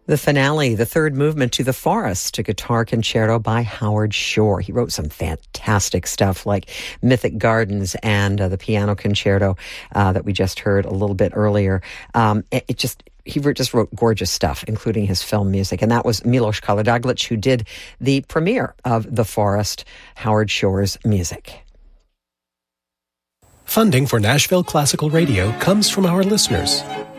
The finale, the third movement to The Forest, a guitar concerto by Howard Shore. He wrote some fantastic stuff like Mythic Gardens and the piano concerto that we just heard a little bit earlier. He just wrote gorgeous stuff, including his film music. And that was Milos Kolodaglic, who did the premiere of The Forest, Howard Shore's music. Funding for Nashville Classical Radio comes from our listeners.